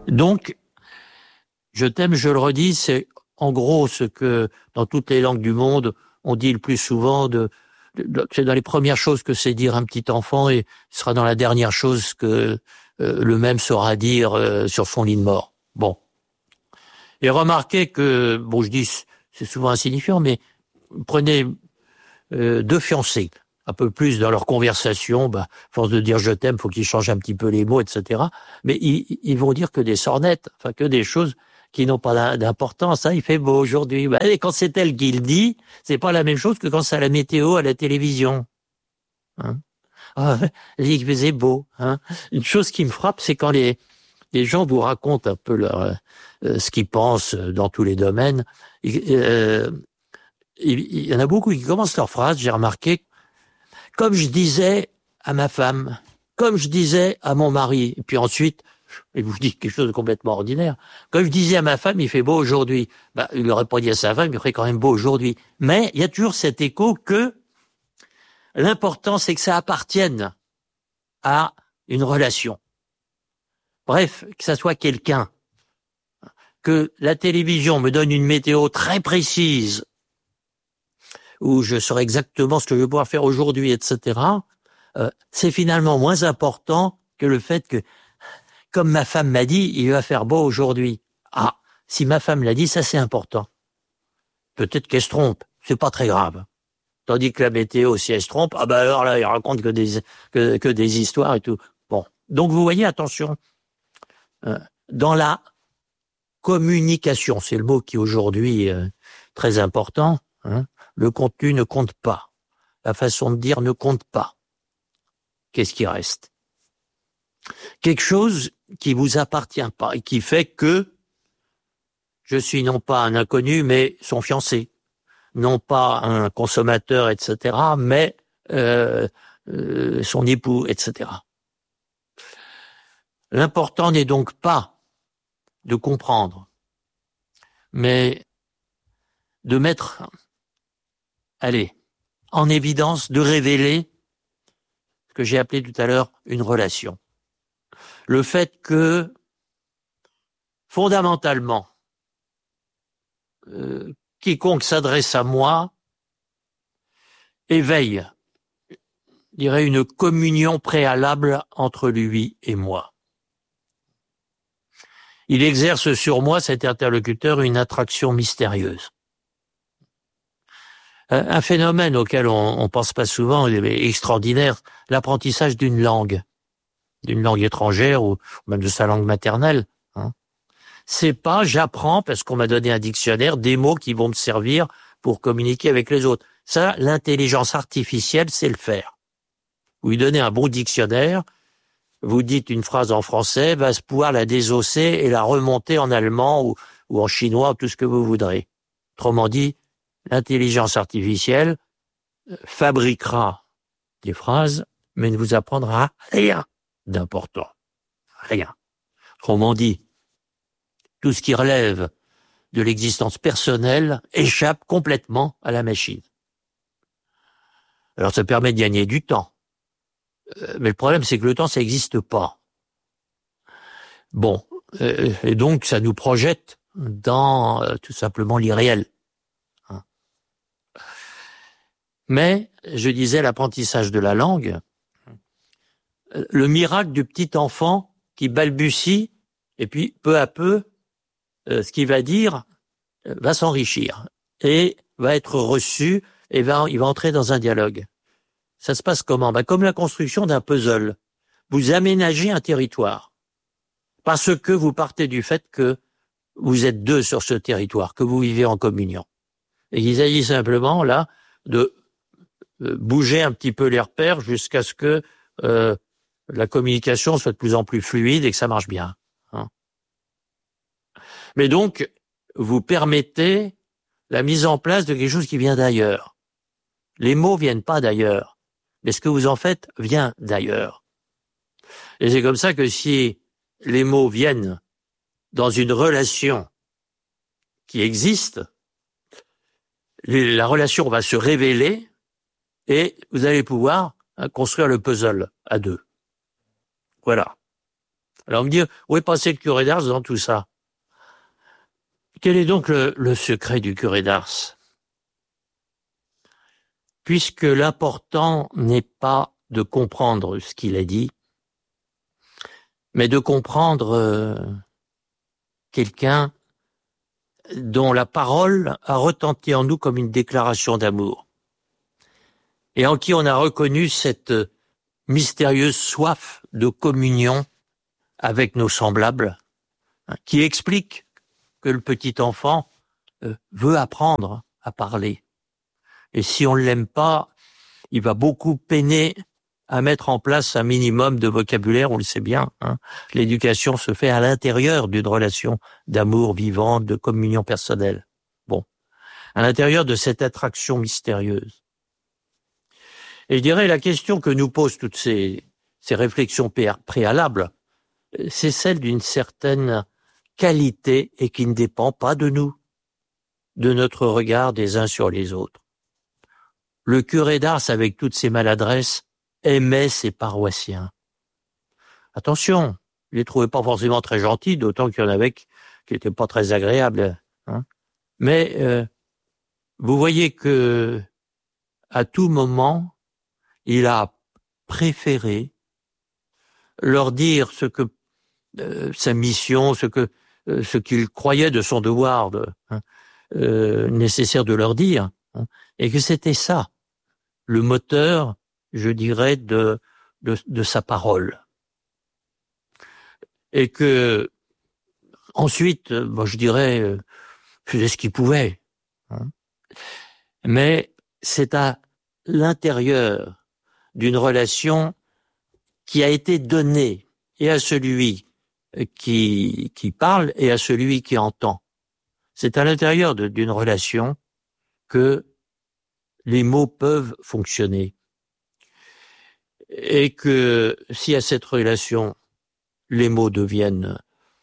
Donc, je t'aime, je le redis, c'est en gros ce que dans toutes les langues du monde on dit le plus souvent. C'est dans les premières choses que sait dire un petit enfant et ce sera dans la dernière chose que le même saura dire sur son lit de mort. Bon. Et remarquez que, bon, je dis c'est souvent insignifiant, mais prenez deux fiancés, un peu plus dans leur conversation, force de dire je t'aime, faut qu'ils changent un petit peu les mots, etc. Mais ils vont dire que des sornettes, enfin que des choses qui n'ont pas d'importance. Il fait beau aujourd'hui. Et quand c'est elle qui le dit, c'est pas la même chose que quand c'est à la météo à la télévision. Hein, il faisait beau. Une chose qui me frappe, c'est quand les gens vous racontent un peu ce qu'ils pensent dans tous les domaines. Il y en a beaucoup qui commencent leur phrase, j'ai remarqué, comme je disais à ma femme, comme je disais à mon mari, et puis ensuite, il vous dit quelque chose de complètement ordinaire, comme je disais à ma femme, il fait beau aujourd'hui. Il n'aurait pas dit à sa femme, il ferait quand même beau aujourd'hui. Mais il y a toujours cet écho que l'important, c'est que ça appartienne à une relation. Bref, que ça soit quelqu'un, que la télévision me donne une météo très précise, où je saurai exactement ce que je vais pouvoir faire aujourd'hui, etc., c'est finalement moins important que le fait que, comme ma femme m'a dit, il va faire beau aujourd'hui. Si ma femme l'a dit, ça c'est important. Peut-être qu'elle se trompe, c'est pas très grave. Tandis que la météo, si elle se trompe, alors là, il raconte que des histoires et tout. Bon, donc vous voyez, attention, dans la communication, c'est le mot qui aujourd'hui est très important, le contenu ne compte pas. La façon de dire ne compte pas. Qu'est-ce qui reste? Quelque chose qui vous appartient pas et qui fait que je suis non pas un inconnu, mais son fiancé. Non pas un consommateur, etc., mais son époux, etc. L'important n'est donc pas de comprendre, mais de mettre, en évidence, de révéler ce que j'ai appelé tout à l'heure une relation. Le fait que, fondamentalement, quiconque s'adresse à moi éveille, je dirais, une communion préalable entre lui et moi. Il exerce sur moi, cet interlocuteur, une attraction mystérieuse. Un phénomène auquel on pense pas souvent, mais extraordinaire, l'apprentissage d'une langue étrangère ou même de sa langue maternelle. C'est pas j'apprends parce qu'on m'a donné un dictionnaire des mots qui vont me servir pour communiquer avec les autres. Ça, l'intelligence artificielle sait le faire. Vous lui donnez un bon dictionnaire, vous dites une phrase en français, va se pouvoir la désosser et la remonter en allemand ou en chinois, tout ce que vous voudrez. Autrement dit, l'intelligence artificielle fabriquera des phrases, mais ne vous apprendra rien d'important. Rien. Autrement dit, tout ce qui relève de l'existence personnelle échappe complètement à la machine. Alors ça permet de gagner du temps. Mais le problème, c'est que le temps, ça n'existe pas. Bon, et donc ça nous projette dans tout simplement l'irréel. Mais, je disais, l'apprentissage de la langue, le miracle du petit enfant qui balbutie, et puis peu à peu, ce qu'il va dire va s'enrichir et va être reçu et il va entrer dans un dialogue. Ça se passe comment? Comme la construction d'un puzzle. Vous aménagez un territoire parce que vous partez du fait que vous êtes deux sur ce territoire, que vous vivez en communion. Et il s'agit simplement, là, de bouger un petit peu les repères jusqu'à ce que la communication soit de plus en plus fluide et que ça marche bien. Mais donc, vous permettez la mise en place de quelque chose qui vient d'ailleurs. Les mots viennent pas d'ailleurs, mais ce que vous en faites vient d'ailleurs. Et c'est comme ça que si les mots viennent dans une relation qui existe, la relation va se révéler et vous allez pouvoir construire le puzzle à deux. Voilà. Alors on me dit, où est passé le curé d'Ars dans tout ça? Quel est donc le secret du curé d'Ars? Puisque l'important n'est pas de comprendre ce qu'il a dit, mais de comprendre quelqu'un dont la parole a retenti en nous comme une déclaration d'amour, et en qui on a reconnu cette mystérieuse soif de communion avec nos semblables, qui explique que le petit enfant veut apprendre à parler. Et si on ne l'aime pas, il va beaucoup peiner à mettre en place un minimum de vocabulaire, on le sait bien. L'éducation se fait à l'intérieur d'une relation d'amour vivant, de communion personnelle. Bon, à l'intérieur de cette attraction mystérieuse. Et je dirais, la question que nous posent toutes ces réflexions préalables, c'est celle d'une certaine qualité et qui ne dépend pas de nous, de notre regard des uns sur les autres. Le curé d'Ars, avec toutes ses maladresses, aimait ses paroissiens. Attention, il les trouvait pas forcément très gentils, d'autant qu'il y en avait qui n'étaient pas très agréables. Mais vous voyez que à tout moment, il a préféré leur dire ce que sa mission, ce qu'il croyait de son devoir nécessaire de leur dire, et que c'était ça, le moteur, je dirais, de sa parole. Et que ensuite, je dirais, faisait ce qu'il pouvait. Mais c'est à l'intérieur d'une relation qui a été donnée et à celui qui parle et à celui qui entend. C'est à l'intérieur d'une relation que les mots peuvent fonctionner. Et que si à cette relation, les mots deviennent,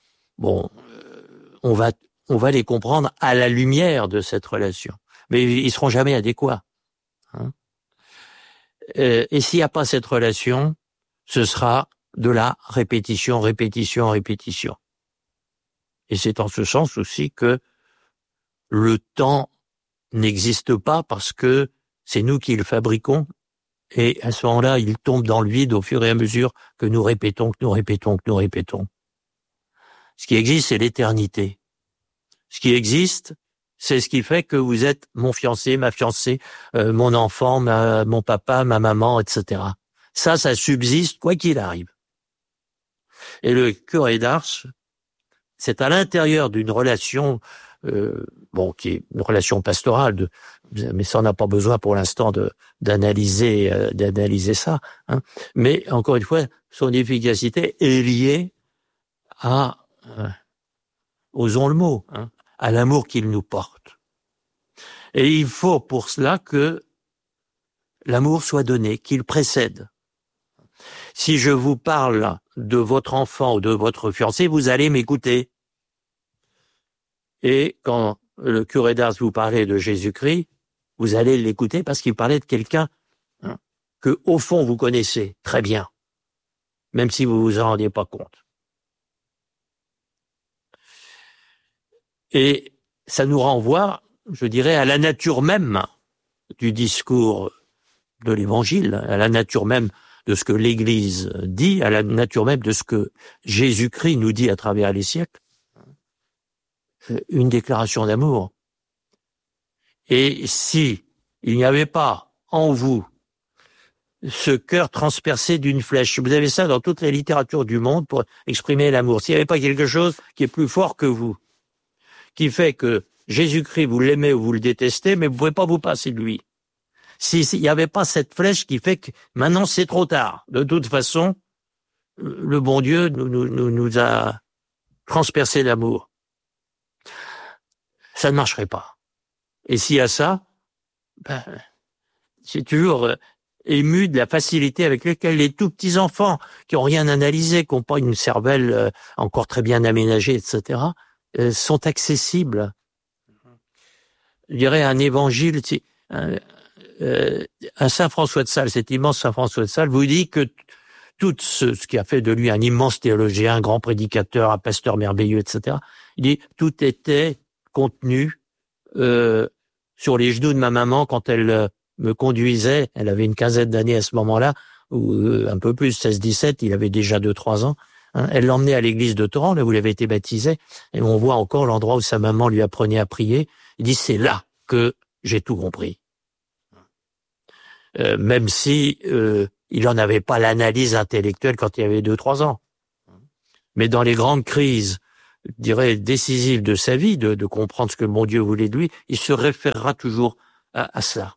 on va les comprendre à la lumière de cette relation. Mais ils seront jamais adéquats. Et s'il n'y a pas cette relation, ce sera de la répétition, répétition, répétition. Et c'est en ce sens aussi que le temps n'existe pas parce que c'est nous qui le fabriquons. Et à ce moment-là, il tombe dans le vide au fur et à mesure que nous répétons, que nous répétons, que nous répétons. Ce qui existe, c'est l'éternité. Ce qui existe, c'est ce qui fait que vous êtes mon fiancé, ma fiancée, mon enfant, mon papa, ma maman, etc. Ça subsiste quoi qu'il arrive. Et le curé d'Ars, c'est à l'intérieur d'une relation, qui est une relation pastorale, mais ça on n'a pas besoin pour l'instant d'analyser ça. Mais encore une fois, son efficacité est liée à, osons le mot, à l'amour qu'il nous porte. Et il faut pour cela que l'amour soit donné, qu'il précède. Si je vous parle de votre enfant ou de votre fiancé, vous allez m'écouter. Et quand le curé d'Ars vous parlait de Jésus-Christ, vous allez l'écouter parce qu'il parlait de quelqu'un que, au fond, vous connaissez très bien, même si vous vous en rendiez pas compte. Et ça nous renvoie, je dirais, à la nature même du discours de l'Évangile, à la nature même de ce que l'Église dit, à la nature même de ce que Jésus-Christ nous dit à travers les siècles. Une déclaration d'amour. Et si il n'y avait pas en vous ce cœur transpercé d'une flèche, vous avez ça dans toutes les littératures du monde pour exprimer l'amour, s'il n'y avait pas quelque chose qui est plus fort que vous, qui fait que Jésus-Christ, vous l'aimez ou vous le détestez, mais vous ne pouvez pas vous passer de lui. S'il n'y avait pas cette flèche qui fait que maintenant c'est trop tard. De toute façon, le bon Dieu nous a transpercé l'amour. Ça ne marcherait pas. Et s'il y a ça, c'est toujours ému de la facilité avec laquelle les tout petits enfants qui ont rien analysé, qui n'ont pas une cervelle encore très bien aménagée, etc., sont accessibles. Je dirais un évangile, un Saint François de Sales, cet immense Saint François de Sales, vous dit que tout ce qui a fait de lui un immense théologien, un grand prédicateur, un pasteur merveilleux, etc. Il dit, tout était contenu sur les genoux de ma maman quand elle me conduisait. Elle avait une quinzaine d'années à ce moment-là, ou un peu plus, 16-17, il avait déjà 2-3 ans. Elle l'emmenait à l'église de Torrent, là où il avait été baptisé, et on voit encore l'endroit où sa maman lui apprenait à prier. Il dit, c'est là que j'ai tout compris. Même si il n'en avait pas l'analyse intellectuelle quand il avait 2-3 ans. Mais dans les grandes crises, je dirais, décisives de sa vie, de comprendre ce que mon Dieu voulait de lui, il se référera toujours à ça.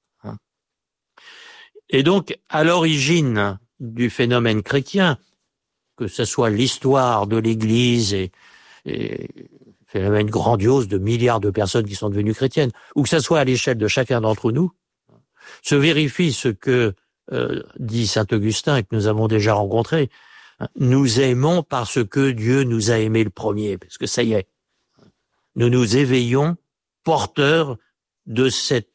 Et donc, à l'origine du phénomène chrétien, que ce soit l'histoire de l'Église et phénomène grandiose de milliards de personnes qui sont devenues chrétiennes, ou que ce soit à l'échelle de chacun d'entre nous, se vérifie ce que dit saint Augustin et que nous avons déjà rencontré. Nous aimons parce que Dieu nous a aimés le premier, parce que ça y est, nous nous éveillons porteurs de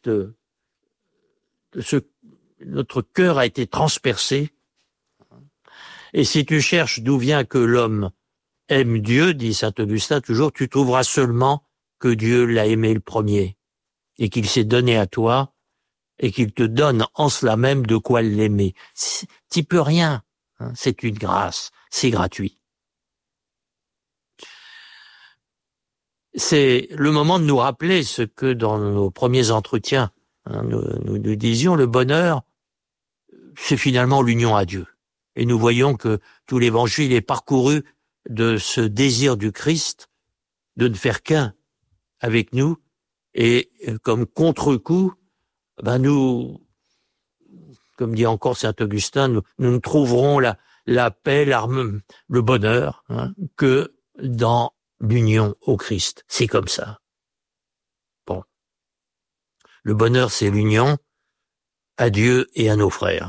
notre cœur a été transpercé. Et si tu cherches d'où vient que l'homme aime Dieu, dit saint Augustin toujours, tu trouveras seulement que Dieu l'a aimé le premier et qu'il s'est donné à toi et qu'il te donne en cela même de quoi l'aimer. T'y peux rien. C'est une grâce. C'est gratuit. C'est le moment de nous rappeler ce que dans nos premiers entretiens, nous disions, le bonheur, c'est finalement l'union à Dieu. Et nous voyons que tout l'évangile est parcouru de ce désir du Christ de ne faire qu'un avec nous. Et comme contre-coup, nous, comme dit encore saint Augustin, nous ne trouverons la paix, le bonheur que dans l'union au Christ. C'est comme ça. Bon. Le bonheur, c'est l'union à Dieu et à nos frères.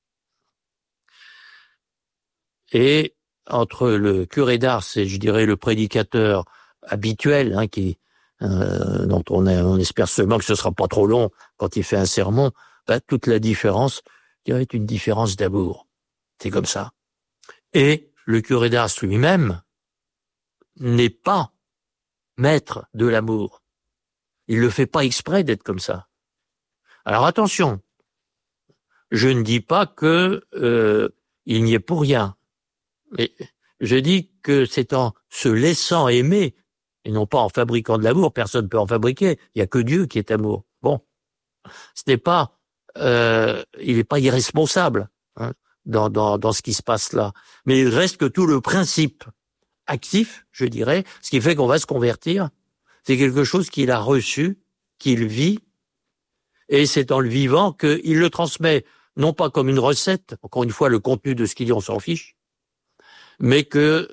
Et entre le curé d'Ars et, je dirais, le prédicateur habituel, dont on espère seulement que ce sera pas trop long quand il fait un sermon, toute la différence, je dirais, est une différence d'amour. C'est comme ça. Et le curé d'Ars lui-même n'est pas maître de l'amour. Il le fait pas exprès d'être comme ça. Alors attention, je ne dis pas que il n'y est pour rien. Mais je dis que c'est en se laissant aimer, et non pas en fabriquant de l'amour, personne ne peut en fabriquer, il n'y a que Dieu qui est amour. Bon, ce n'est pas, il n'est pas irresponsable dans ce qui se passe là, mais il reste que tout le principe actif, je dirais, ce qui fait qu'on va se convertir, c'est quelque chose qu'il a reçu, qu'il vit, et c'est en le vivant qu'il le transmet, non pas comme une recette, encore une fois, le contenu de ce qu'il dit, on s'en fiche, mais que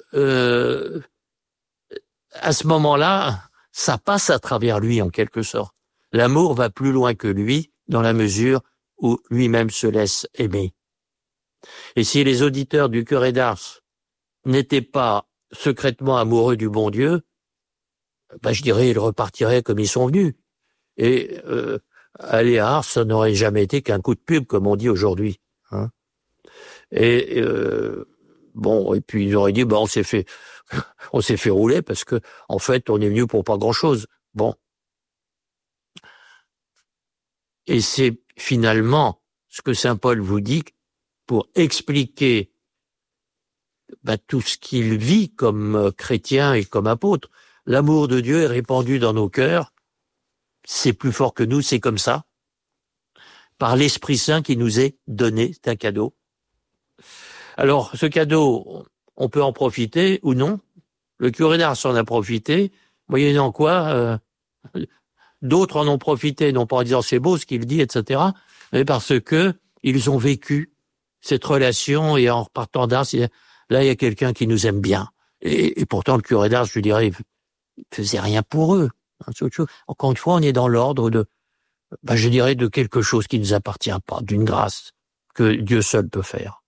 à ce moment-là, ça passe à travers lui en quelque sorte. L'amour va plus loin que lui dans la mesure où lui-même se laisse aimer. Et si les auditeurs du curé d'Ars n'étaient pas secrètement amoureux du bon Dieu, je dirais ils repartiraient comme ils sont venus. Et aller à Ars, ça n'aurait jamais été qu'un coup de pub, comme on dit aujourd'hui. Et puis ils auraient dit, on s'est fait rouler parce que, en fait, on est venu pour pas grand-chose. Bon. Et c'est finalement ce que saint Paul vous dit pour expliquer tout ce qu'il vit comme chrétien et comme apôtre. L'amour de Dieu est répandu dans nos cœurs. C'est plus fort que nous, c'est comme ça. Par l'Esprit Saint qui nous est donné, c'est un cadeau. Alors, ce cadeau, on peut en profiter ou non. Le curé d'Ars en a profité, moyennant quoi d'autres en ont profité, non pas en disant c'est beau ce qu'il dit, etc., mais parce que ils ont vécu cette relation et en repartant d'Ars, là il y a quelqu'un qui nous aime bien. Et pourtant le curé d'Ars, je dirais, il faisait rien pour eux. Encore une fois, on est dans l'ordre de, je dirais, de quelque chose qui ne nous appartient pas, d'une grâce que Dieu seul peut faire.